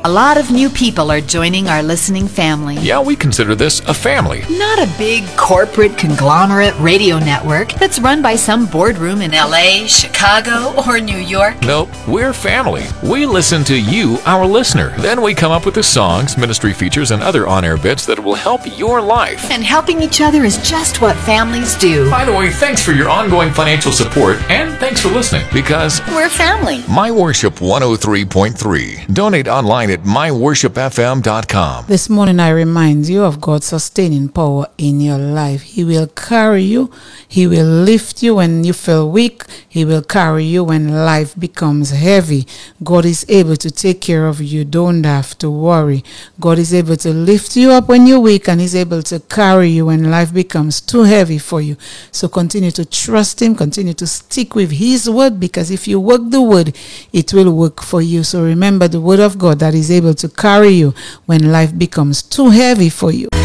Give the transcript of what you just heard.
A lot of new people are joining our listening family. Yeah, we consider this a family. Not a big corporate conglomerate radio network that's run by some boardroom in LA, Chicago, or New York. Nope, we're family. We listen to you, our listener. Then we come up with the songs, ministry features, and other on-air bits that will help your life. And helping each other is just what families do. By the way, thanks for your ongoing financial support, and thanks for listening, because we're family. My Worship 103.3. Donate online at myworshipfm.com. This morning I remind you of God's sustaining power in your life. He will carry you. He will lift you when you feel weak. He will carry you when life becomes heavy. God is able to take care of you. Don't have to worry. God is able to lift you up when you're weak, and He's able to carry you when life becomes too heavy for you. So continue to trust Him. Continue to stick with His word, because if you work the word, it will work for you. So remember the word of God that is able to carry you when life becomes too heavy for you.